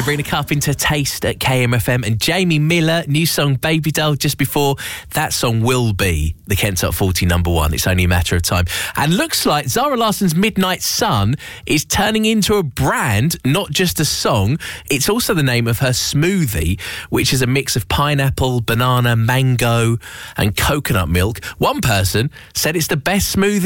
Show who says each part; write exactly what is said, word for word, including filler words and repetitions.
Speaker 1: Sabrina Carpenter, Taste at K M F M, and Jamie Miller, new song Baby Doll just before. That song will be the Kent Top forty number one. It's only a matter of time. And looks like Zara Larsson's Midnight Sun is turning into a brand, not just a song. It's also the name of her smoothie, which is a mix of pineapple, banana, mango and coconut milk. One person said it's the best smoothie